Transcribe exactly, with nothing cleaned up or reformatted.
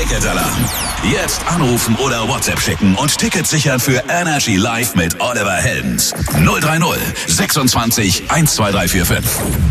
Ticket-Alarm. Jetzt anrufen oder WhatsApp schicken und Tickets sichern für Energy Live mit Oliver Heldens. null drei null sechsundzwanzig eins zwei drei vier fünf.